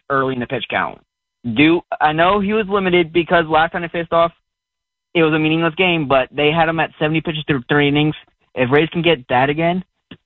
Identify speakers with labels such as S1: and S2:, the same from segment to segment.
S1: early in the pitch count. I know he was limited because last time they faced off, it was a meaningless game, but they had him at 70 pitches through 3 innings. If Rays can get that again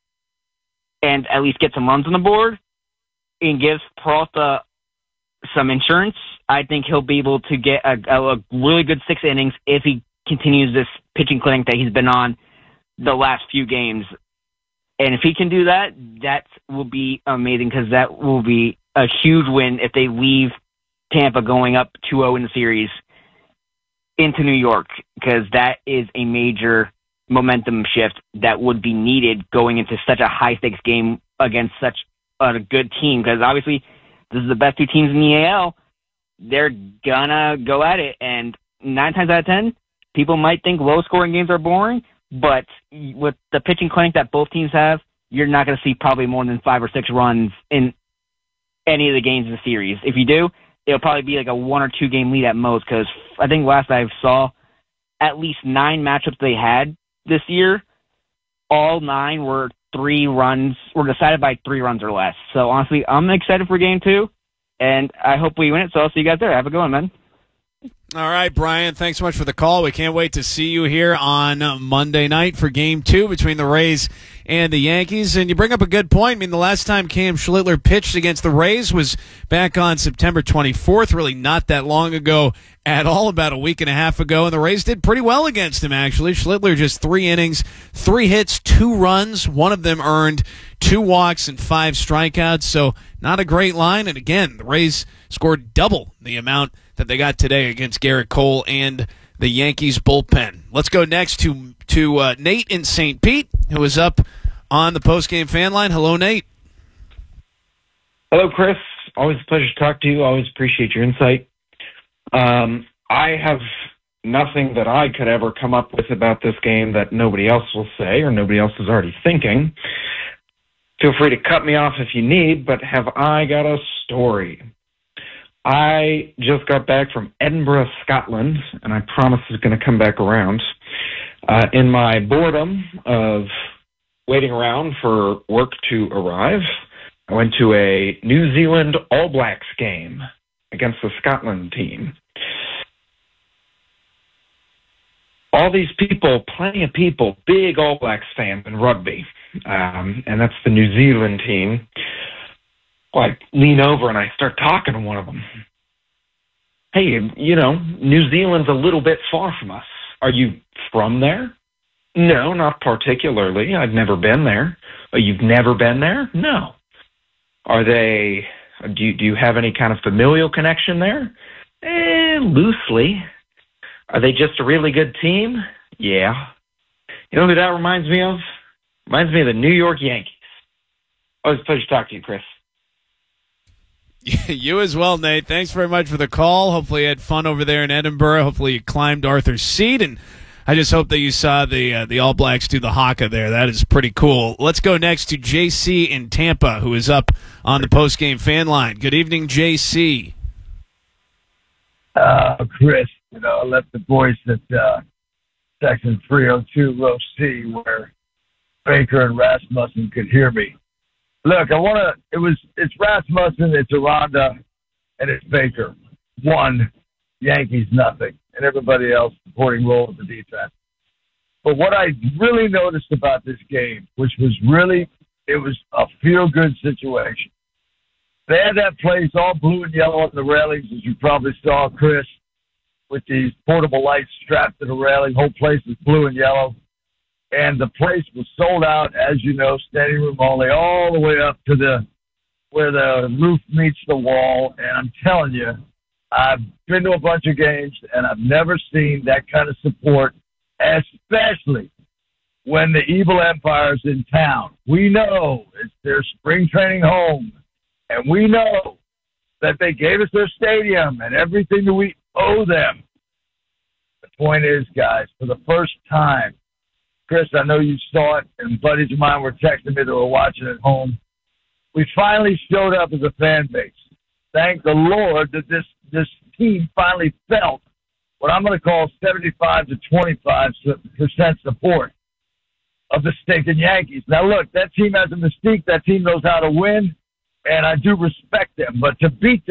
S1: and at least get some runs on the board and gives Peralta some insurance, I think he'll be able to get a really good 6 innings if he continues this pitching clinic that he's been on the last few games. And if he can do that, that will be amazing because that will be a huge win if they leave Tampa going up 2-0 in the series into New York, because that is a major momentum shift that would be needed going into such a high-stakes game against such a good team, because obviously this is the best 2 teams in the AL. They're gonna go at it, and 9 times out of 10, people might think low-scoring games are boring, but with the pitching clinic that both teams have, you're not going to see probably more than 5 or 6 runs in any of the games in the series. If you do, it'll probably be like a 1 or 2 game lead at most, because I think last I saw, at least 9 matchups they had this year, all 9 were decided by 3 runs or less. So honestly, I'm excited for game 2, and I hope we win it. So I'll see you guys there. Have a good one, man.
S2: All right, Brian, thanks so much for the call. We can't wait to see you here on Monday night for Game 2 between the Rays and the Yankees. And you bring up a good point. I mean, the last time Cam Schlittler pitched against the Rays was back on September 24th, really not that long ago at all, about a week and a half ago. And the Rays did pretty well against him, actually. Schlittler just 3 innings, 3 hits, 2 runs. One of them earned 2 walks and 5 strikeouts. So not a great line. And again, the Rays scored double the amount that they got today against Garrett Cole and the Yankees bullpen. Let's go next to Nate in St. Pete, who is up on the postgame fan line. Hello, Nate.
S3: Hello, Chris. Always a pleasure to talk to you. Always appreciate your insight. I have nothing that I could ever come up with about this game that nobody else will say or nobody else is already thinking. Feel free to cut me off if you need, but have I got a story? I just got back from Edinburgh, Scotland, and I promise it's going to come back around. In my boredom of waiting around for work to arrive, I went to a New Zealand All Blacks game against the Scotland team. All these people, plenty of people, big All Blacks fans in rugby, and that's the New Zealand team. I lean over and I start talking to one of them. Hey, New Zealand's a little bit far from us. Are you from there? No, not particularly. I've never been there. Oh, you've never been there? No. Do you have any kind of familial connection there? Loosely. Are they just a really good team? Yeah. You know who that reminds me of? Reminds me of the New York Yankees. Always a pleasure to talk to you, Chris.
S2: You as well, Nate. Thanks very much for the call. Hopefully you had fun over there in Edinburgh. Hopefully you climbed Arthur's Seat, and I just hope that you saw the All Blacks do the haka there. That is pretty cool. Let's go next to JC in Tampa, who is up on the postgame fan line. Good evening, JC.
S4: Chris, I left the voice at section 302, row C, where Baker and Rasmussen could hear me. Look, it's Rasmussen, it's Aranda, and it's Baker. 1, Yankees nothing, and everybody else supporting role of the defense. But what I really noticed about this game, which was it was a feel-good situation. They had that place all blue and yellow on the railings, as you probably saw, Chris, with these portable lights strapped to the railing. Whole place is blue and yellow. And the place was sold out, as you know, standing room only, all the way up to where the roof meets the wall. And I'm telling you, I've been to a bunch of games, and I've never seen that kind of support, especially when the Evil Empire's in town. We know it's their spring training home, and we know that they gave us their stadium and everything that we owe them. The point is, guys, for the first time, Chris, I know you saw it, and buddies of mine were texting me that were watching at home. We finally showed up as a fan base. Thank the Lord that this team finally felt what I'm going to call 75 to 25% support of the stinking Yankees. Now, look, that team has a mystique. That team knows how to win, and I do respect them. But to beat them,